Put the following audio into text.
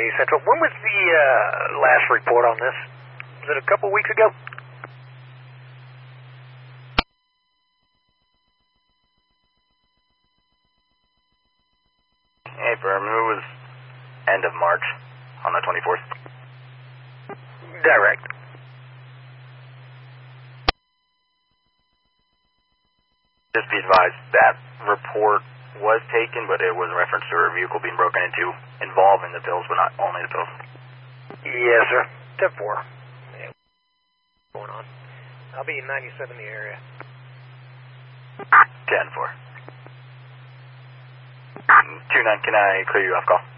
Central. When was the last report on this? Was it a couple weeks ago? Hey, Firm, it was end of March on the 24th. Direct. Just be advised, that report was taken, but it was in reference to a vehicle being broken into involving the pills, but not only the pills. Yes, sir. 10-4. Yeah. Going on. I'll be in 97 in the area. 10-4. 2-9, can I clear you off call?